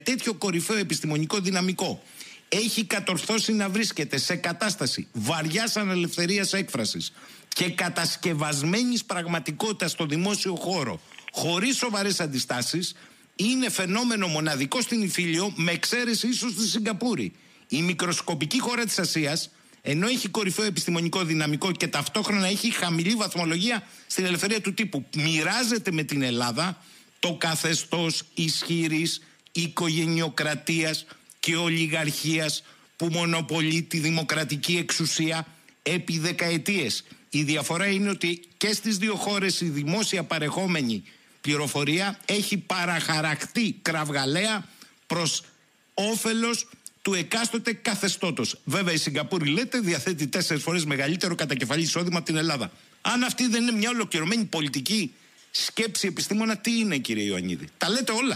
τέτοιο κορυφαίο επιστημονικό δυναμικό έχει κατορθώσει να βρίσκεται σε κατάσταση βαριάς ανελευθερίας έκφρασης και κατασκευασμένης πραγματικότητας στο δημόσιο χώρο, χωρίς σοβαρές αντιστάσεις, είναι φαινόμενο μοναδικό στην Ιφίλιο, με εξαίρεση ίσως στη Σιγκαπούρη. Η μικροσκοπική χώρα της Ασίας, ενώ έχει κορυφαίο επιστημονικό δυναμικό και ταυτόχρονα έχει χαμηλή βαθμολογία στην ελευθερία του τύπου, μοιράζεται με την Ελλάδα το καθεστώς ισχυρής οικογενειοκρατίας και ολιγαρχίας που μονοπολεί τη δημοκρατική εξουσία επί δεκαετίες. Η διαφορά είναι ότι και στις δύο χώρες η δημόσια παρεχόμενη πληροφορία έχει παραχαρακτεί κραυγαλαία προς όφελος του εκάστοτε καθεστώτος. Βέβαια η Σιγκαπούρη, λέτε, διαθέτει 4 φορές μεγαλύτερο κατακεφαλή εισόδημα από την Ελλάδα. Αν αυτή δεν είναι μια ολοκληρωμένη πολιτική σκέψη επιστήμονα, τι είναι, κύριε Ιωαννίδη? Τα λέτε όλα.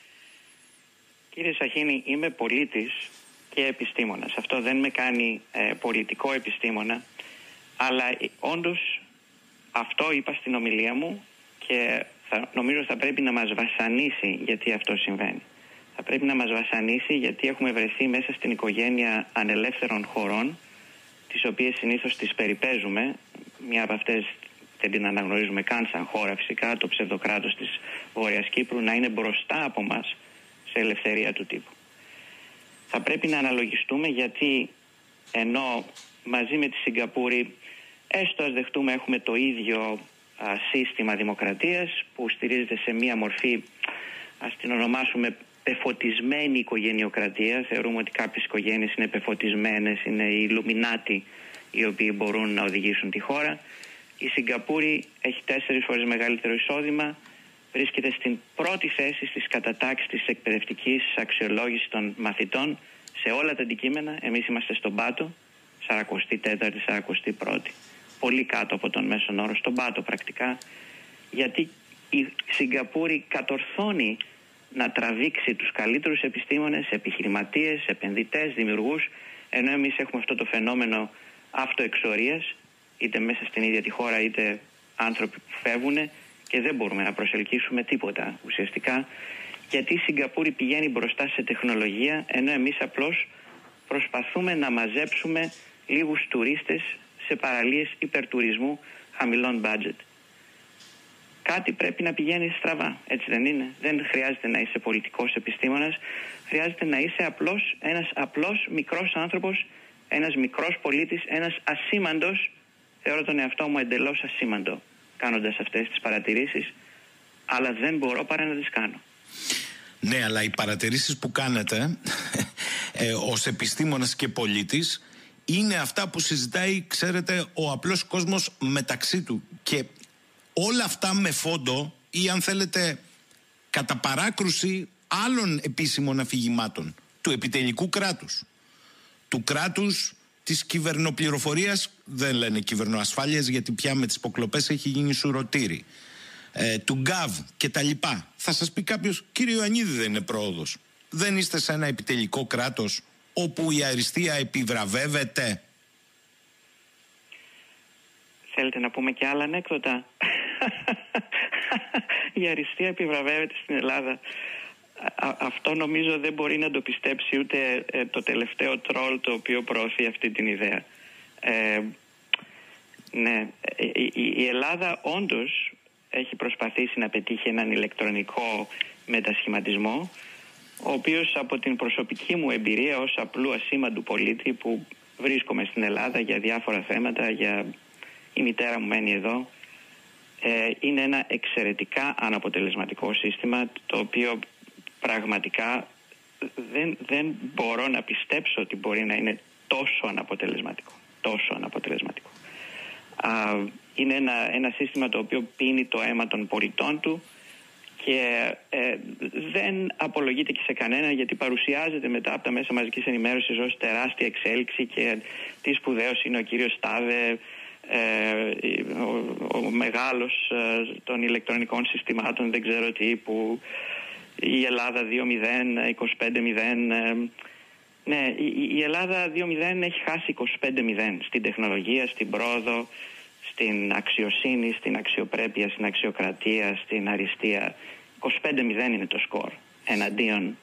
Κύριε Σαχίνη, είμαι πολίτης και επιστήμονας. Αυτό δεν με κάνει πολιτικό επιστήμονα, αλλά όντως αυτό είπα στην ομιλία μου και νομίζω θα πρέπει να μας βασανίσει γιατί αυτό συμβαίνει. Θα πρέπει να μας βασανίσει γιατί έχουμε βρεθεί μέσα στην οικογένεια ανελεύθερων χωρών, τις οποίες συνήθως τις περιπέζουμε. Μια από αυτές δεν την αναγνωρίζουμε καν σαν χώρα φυσικά, το ψευδοκράτος της Βόρειας Κύπρου, να είναι μπροστά από μας σε ελευθερία του τύπου. Θα πρέπει να αναλογιστούμε γιατί ενώ μαζί με τη Σιγκαπούρη, έστω ας δεχτούμε, έχουμε το ίδιο σύστημα δημοκρατίας που στηρίζεται σε μία μορφή, ας την ονομάσουμε πεφωτισμένη οικογενειοκρατία. Θεωρούμε ότι κάποιες οικογένειες είναι πεφωτισμένες, είναι οι Ιλουμινάτοι οι οποίοι μπορούν να οδηγήσουν τη χώρα. Η Σιγκαπούρη έχει 4 φορές μεγαλύτερο εισόδημα, βρίσκεται στην πρώτη θέση στις κατατάξεις της εκπαιδευτικής αξιολόγησης των μαθητών σε όλα τα αντικείμενα. Εμείς είμαστε στον πάτο, 44η, 41η. Πολύ κάτω από τον μέσον όρο, στον πάτο πρακτικά, γιατί η Σιγκαπούρη κατορθώνει να τραβήξει τους καλύτερους επιστήμονες, επιχειρηματίες, επενδυτές, δημιουργούς, ενώ εμείς έχουμε αυτό το φαινόμενο αυτοεξορίας, είτε μέσα στην ίδια τη χώρα είτε άνθρωποι που φεύγουν και δεν μπορούμε να προσελκύσουμε τίποτα ουσιαστικά, γιατί η Σιγκαπούρη πηγαίνει μπροστά σε τεχνολογία, ενώ εμείς απλώς προσπαθούμε να μαζέψουμε λίγους τουρίστες σε παραλίες υπερτουρισμού χαμηλών budget. Κάτι πρέπει να πηγαίνει στραβά, έτσι δεν είναι? Δεν χρειάζεται να είσαι πολιτικός επιστήμονας, χρειάζεται να είσαι ένας απλός μικρός άνθρωπος, ένας μικρός πολίτης, ένας ασήμαντος. Θεωρώ τον εαυτό μου εντελώς ασήμαντο κάνοντας αυτές τις παρατηρήσεις, αλλά δεν μπορώ παρά να τις κάνω. Ναι, αλλά οι παρατηρήσεις που κάνετε ως επιστήμονας και πολίτης είναι αυτά που συζητάει, ξέρετε, ο απλός κόσμος μεταξύ του. Και όλα αυτά με φόντο ή, αν θέλετε, κατά παράκρουση άλλων επίσημων αφηγημάτων του επιτελικού κράτους, του κράτους της κυβερνοπληροφορίας, δεν λένε κυβερνοασφάλειας γιατί πια με τις υποκλοπές έχει γίνει σουρωτήρι, του γκαβ και τα λοιπά. Θα σας πει κάποιος, κύριε Ιωαννίδη, δεν είναι πρόοδος? Δεν είστε σε ένα επιτελικό κράτος όπου η αριστεία επιβραβεύεται? Θέλετε να πούμε και άλλα ανέκδοτα? Η αριστεία επιβραβεύεται στην Ελλάδα. Αυτό νομίζω δεν μπορεί να το πιστέψει ούτε το τελευταίο τρόλ το οποίο προωθεί αυτή την ιδέα. Ναι, η Ελλάδα όντως έχει προσπαθήσει να πετύχει έναν ηλεκτρονικό μετασχηματισμό, ο οποίος από την προσωπική μου εμπειρία ως απλού ασήμαντου πολίτη που βρίσκομαι στην Ελλάδα για διάφορα θέματα, η μητέρα μου μένει εδώ, είναι ένα εξαιρετικά αναποτελεσματικό σύστημα, το οποίο πραγματικά δεν μπορώ να πιστέψω ότι μπορεί να είναι τόσο αναποτελεσματικό. Είναι ένα σύστημα το οποίο πίνει το αίμα των πολιτών του και δεν απολογείται και σε κανένα, γιατί παρουσιάζεται μετά από τα μέσα μαζικής ενημέρωσης ως τεράστια εξέλιξη και τι σπουδαίος είναι ο κύριος Τάδε, ο μεγάλος των ηλεκτρονικών συστημάτων, δεν ξέρω τι, που η Ελλάδα 2-0, 25-0. Ναι, η Ελλάδα 2-0 έχει χάσει 25-0 στην τεχνολογία, στην πρόοδο, στην αξιοσύνη, στην αξιοπρέπεια, στην αξιοκρατία, στην αριστεία. 25-0 είναι το σκορ εναντίον